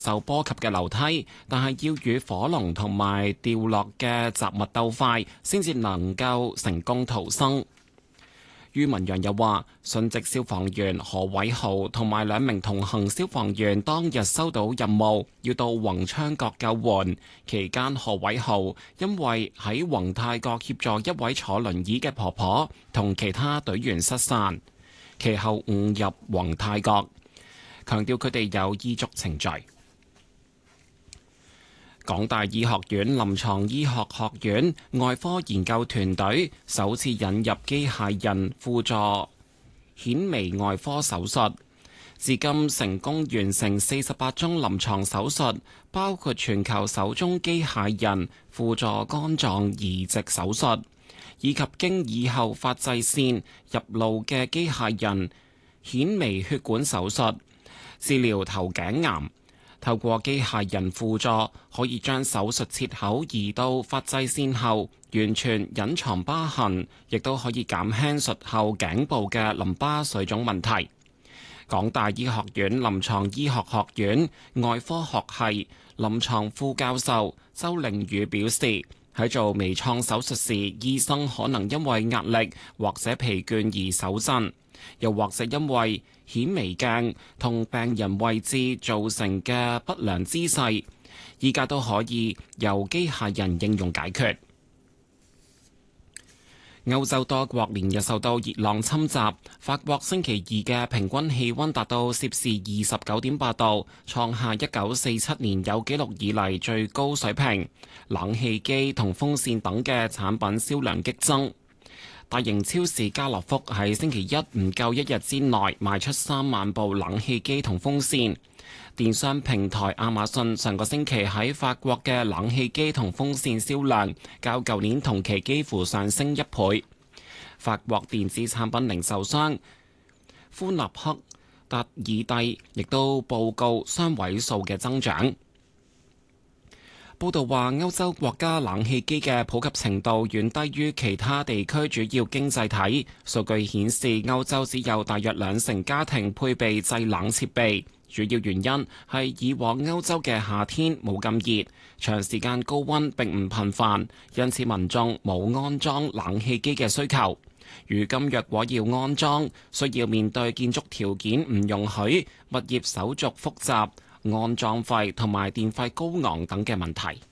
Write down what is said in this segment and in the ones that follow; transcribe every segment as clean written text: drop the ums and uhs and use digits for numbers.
受波及嘅樓梯，但係要與火龍同埋掉落嘅雜物鬥快，先至能夠成功逃生。于文陽又話，殉職消防員何偉豪同埋2名同行消防員當日收到任務，要到宏昌閣救援。期間，何偉豪因為喺宏泰閣協助一位坐輪椅嘅婆婆同其他隊員失散，其後誤入宏泰閣，強調佢哋有依足程序。港大醫學院臨床醫學學院外科研究團隊首次引入機械人輔助顯微外科手術，至今成功完成48宗臨床手術，包括全球首宗機械人輔助肝臟移植手術，以及經耳後發際線入顱嘅機械人顯微血管手術，治療頭頸癌。透過機械人輔助，可以將手術切口移到發際線後，完全隱藏疤痕，亦都可以減輕術後頸部嘅淋巴水腫問題。港大醫學院臨床醫學學院外科學系臨床副教授周令宇表示，喺做微創手術時，醫生可能因為壓力或者疲倦而手震，又或者因為顯微鏡同病人位置造成嘅不良姿勢，依家都可以由機械人應用解決。歐洲多國連日受到熱浪侵襲，法國星期二嘅平均氣溫達到攝氏29.8度，創下1947年有紀錄以嚟最高水平。冷氣機同風扇等嘅產品銷量激增。大型超市家樂福喺星期一唔夠1日之內賣出3萬部冷氣機同風扇。電商平台亞馬遜上個星期喺法國嘅冷氣機同風扇銷量較舊年同期幾乎上升1倍。法國電子產品零售商夫納克達爾蒂亦都報告雙位數嘅增長。報道話，歐洲國家冷氣機嘅普及程度遠低於其他地區主要經濟體。數據顯示，歐洲只有大約2成家庭配備製冷設備。主要原因係以往歐洲嘅夏天冇咁熱，長時間高溫並唔頻繁，因此民眾冇安裝冷氣機嘅需求。如今若果要安裝，需要面對建築條件唔容許、物業手續複雜、安裝費同埋電費高昂等嘅問題。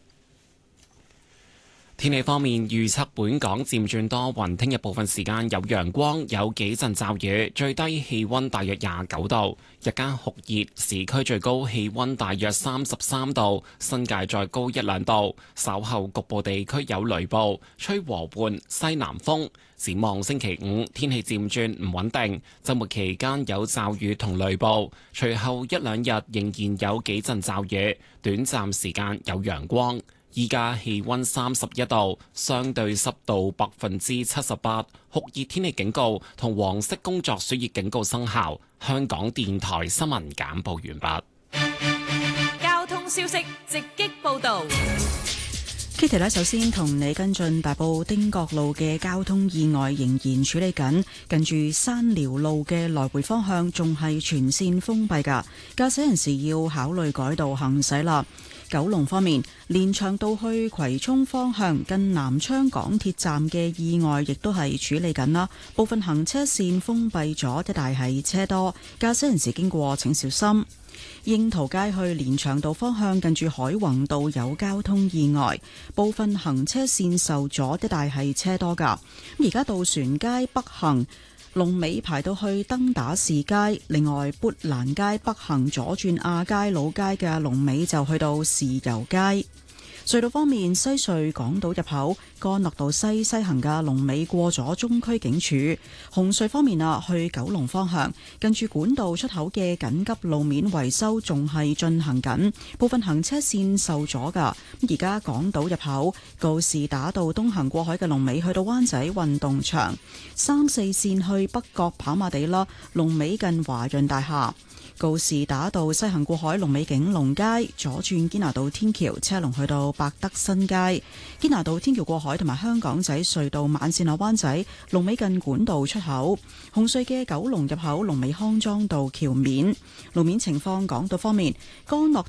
天氣方面，預測本港漸轉多雲，聽日部分時間有陽光，有幾陣驟雨，最低氣溫大約29度，日間酷熱，市區最高氣溫大約33度，新界再高1-2度。稍後局部地區有雷暴，吹和緩西南風。展望星期五，天氣漸轉唔穩定，週末期間有驟雨同雷暴，隨後1-2日仍然有幾陣驟雨，短暫時間有陽光。依家氣溫31度，相對濕度78%，酷熱天氣警告同黃色工作暑熱警告生效。香港電台新聞簡報完畢。 交通消息直擊報道。 Kitty 呢，首先同你跟進大埔汀角路嘅交通意外仍然處理緊，近住山寮路嘅來回方向仲係全線封閉㗎，駕駛人士要考慮改道行駛啦。九龍方面，連翔道去葵涌方向近南昌港鐵站嘅意外亦都係處理緊啦，部分行車線封閉咗，一帶係車多，駕駛人士經過請小心。櫻桃街去連翔道方向近住海泓道有交通意外，部分行車線受阻，一帶係車多㗎。而家渡船街北行龍尾排到去登打士街，另外砵蘭街北行左轉亞皆老街嘅龍尾就去到豉油街。隧道方面，西隧港島入口干諾道西行嘅龍尾過咗中區警署。紅隧方面去九龍方向近住管道出口嘅緊急路面維修仲係進行緊，部分行車線受阻噶。而家港島入口告士打道東行過海嘅龍尾去到灣仔運動場，3、4線去北角跑馬地啦，龍尾近華潤大廈。 告士打道西行過海龍尾景隆街，左轉堅拿道天橋車龍去到百德新街。堅拿道天橋過海同埋香港仔隧道慢線落灣仔龍尾近管道出口。紅隧嘅九龍入口龍尾康莊道橋面。路面情況，港島方面，干諾